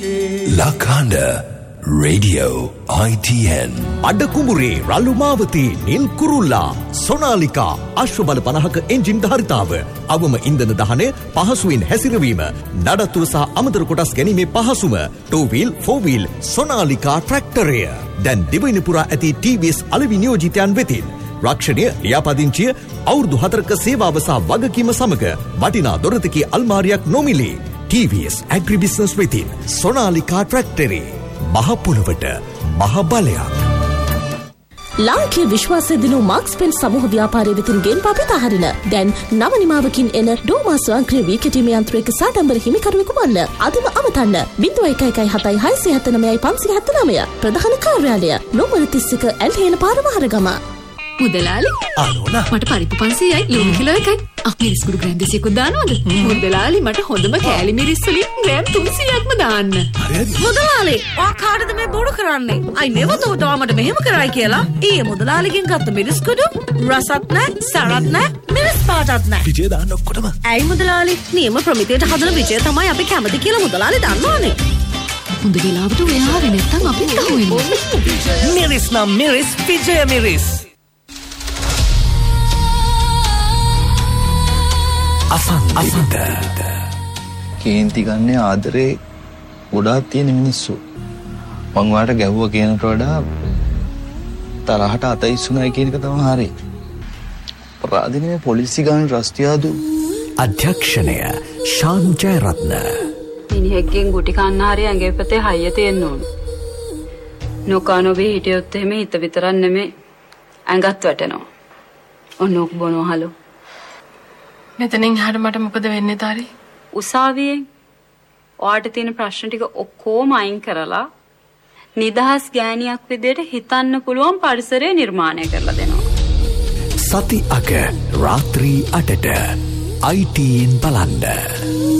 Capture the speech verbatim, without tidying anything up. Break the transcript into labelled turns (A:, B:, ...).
A: Lakanda Radio I T N
B: අඩකුඹුරේ රළු මාවතී නිල් කුරුල්ලා සොනාලිකා අශ්වබල පනහක එන්ජින් ධාරිතාව අවම ඉන්ධන දහනය පහසුවෙන් හැසිරවීම නඩත්තුව සහ අමතර කොටස් ගැනීමේ පහසුම two wheel four wheel සොනාලිකා ට්‍රැක්ටරය දැන් දිවයින පුරා ඇති T V S අලෙවි නියෝජිතයන් වෙතින් රක්ෂණය ලියාපදිංචිය අවුරුදු හතරක සේවාව සහ වගකීම සමග වටිනා දොරතකී අල්මාරියක් නොමිලේ T V S Agribusiness වෙතින් සොනාලිකා ට්‍රැක්ටරේ මහ පොළොවට මහ බලයක්
C: ලාංකීය විශ්වාසය දිනු මාක්ස් පෙන් සමූහ ව්‍යාපාරයේ වෙතින් ගෙන් පපිත හරින දැන් නව නිමාවකින් එන ඩෝමා ස්වයංක්‍රීය වී කැටීම යන්ත්‍රයක සාඩම්බර හිමිකරුවෙකු වන්න අදම අමතන්න zero one one one seven six seven nine five seven nine ප්‍රධාන කාර්යාලය නොමර තිස් එක ඇල්හේන පාර මහරගම
D: මුදලාලි
B: ආනෝනා
D: මට පරිප්පු පන්සීයයි ලුණු කිලෝ එකයි අහ මිරිස් කුඩු ග්‍රෑම් දෙසීයක්වත් දානවද මුදලාලි මට හොඳම කෑලි මිරිස් වලින් ග්‍රෑම් තුන්සීයක්ම දාන්න
B: හරි
E: මුදලාලි ඔයා කාටද මේ බොරු කරන්නේ I never thought ඔයා මට මෙහෙම කරයි කියලා ඊයේ මුදලාලිගෙන් ගත්ත මිරිස් කුඩු රසත් නැහැ සරත් නැහැ මිරිස් පාටත් නැහැ
B: විජය දාන්න ඔක්කොටම
E: ඇයි මුදලාලි නියම ප්‍රමිතියට හදන විජය තමයි අපි කැමති කියලා මුදලාලි දන්නවනේ
D: හොඳ වෙලාවට ඔයා ආවේ නැත්තම් අපිත් අහුවෙන්නේ
E: මිරිස් නම් මිරිස් විජය මිරිස්
B: අසන්විත
F: කේන්ති ගන්නේ ආදරේ ගොඩාක් තියෙන මිනිස්සු මං වාට ගැහුවා කියනට වඩා තරහට අතයිසුනායි කියන එක තමයි හරි අපරාධනේ පොලිසිය ගන්න රස්තියාදු
B: අධ්‍යක්ෂණය ශාන් ජයරත්න
G: මිනිහෙක්ගෙන් ගුටි කන්න හරි ඇඟේ පැත්තේ හයිය තියෙන්න ඕන නොකනොබේ හිටියොත් එහෙම හිත විතරක් නෙමෙයි ඇඟත් වැටෙනවා ඔන්නෝක් බොනවහලු
D: මෙතනින් එහාට මට මොකද වෙන්නේ තාරි?
G: උසාවියෙන් ඔයාට තියෙන ප්‍රශ්න ටික ඔක්කොම අයින් කරලා නිදහස් ගෑණියක් විදියට හිතන්න පුළුවන් පරිසරය නිර්මාණය කරලා දෙනවා.
B: සති අග රාත්‍රී අටට I T N බලන්න.